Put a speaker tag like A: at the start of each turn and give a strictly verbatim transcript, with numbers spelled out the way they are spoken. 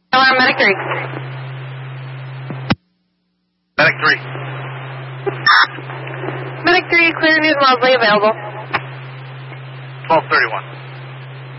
A: Hello, Medic three.
B: Medic three.
A: Medic three, clear news Mosley available.
B: twelve thirty-one.